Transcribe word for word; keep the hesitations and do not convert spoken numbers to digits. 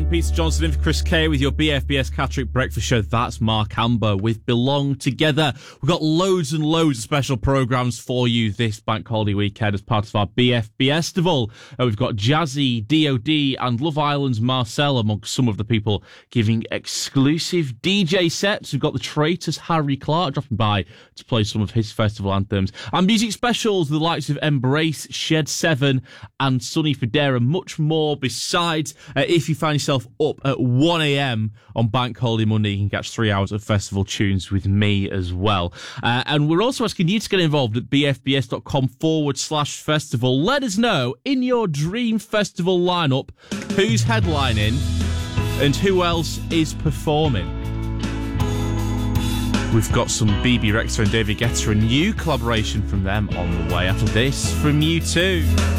nine. Peter Johnson in for Chris Kay with your B F B S Catterick Breakfast Show. That's Mark Amber with Belong Together. We've got loads and loads of special programmes for you this bank holiday weekend as part of our B F B Estival. Uh, we've got Jazzy, D O D and Love Island's Marcel among some of the people giving exclusive D J sets. We've got the Traitors Harry Clark dropping by to play some of his festival anthems. And music specials, the likes of Embrace, Shed seven and Sonny Fodera, much more besides. Uh, if you find yourself up at one a.m. on Bank Holiday Monday, you can catch three hours of festival tunes with me as well. Uh, and we're also asking you to get involved at bfbs.com forward slash festival. Let us know in your dream festival lineup who's headlining and who else is performing. We've got some B B Rexha and David Guetta, a new collaboration from them on the way after this from U two.